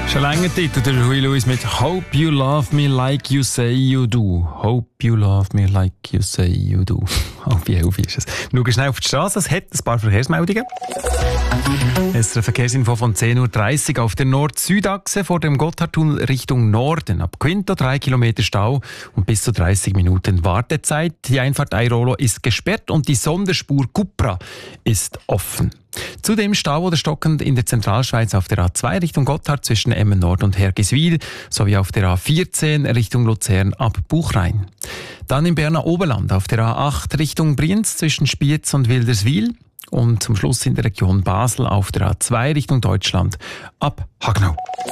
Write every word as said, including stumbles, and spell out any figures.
Schon länger Titel, der Huey Lewis mit Hope You Love Me Like You Say You Do. Hope You Love Me Like You Say You Do. Halb elf ist es. Schauen schnell auf die Straße, es hat ein paar Verkehrsmeldungen. Es ist eine Verkehrsinfo von zehn Uhr dreißig auf der Nord-Süd-Achse vor dem Gotthardtunnel Richtung Norden. Ab Quinto drei Kilometer Stau und bis zu dreißig Minuten Wartezeit. Die Einfahrt Airolo ist gesperrt und die Sonderspur Cupra ist offen. Zudem Stau oder stockend in der Zentralschweiz auf der A zwei Richtung Gotthard zwischen Emmen Nord und Hergiswil sowie auf der A vierzehn Richtung Luzern ab Buchrein. Dann im Berner Oberland auf der A acht Richtung Brienz zwischen Spiez und Wilderswil und zum Schluss in der Region Basel auf der A zwei Richtung Deutschland ab Hagnau.